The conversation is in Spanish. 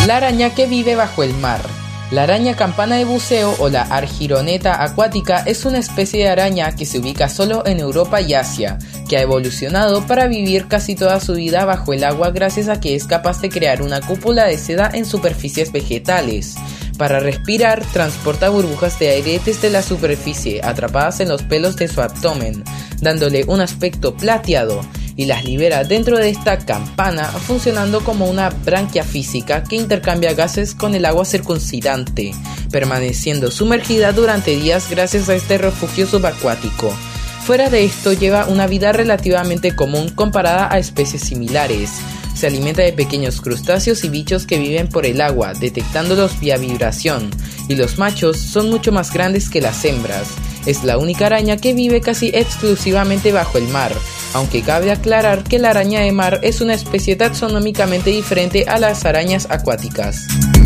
La araña que vive bajo el mar. La araña campana de buceo o la Argyroneta acuática es una especie de araña que se ubica solo en Europa y Asia, que ha evolucionado para vivir casi toda su vida bajo el agua gracias a que es capaz de crear una cúpula de seda en superficies vegetales. Para respirar, transporta burbujas de aire desde la superficie atrapadas en los pelos de su abdomen, dándole un aspecto plateado, y las libera dentro de esta campana, funcionando como una branquia física que intercambia gases con el agua circundante, permaneciendo sumergida durante días gracias a este refugio subacuático. Fuera de esto, lleva una vida relativamente común comparada a especies similares. Se alimenta de pequeños crustáceos y bichos que viven por el agua, detectándolos vía vibración, y los machos son mucho más grandes que las hembras. Es la única araña que vive casi exclusivamente bajo el mar, aunque cabe aclarar que la araña de mar es una especie taxonómicamente diferente a las arañas acuáticas.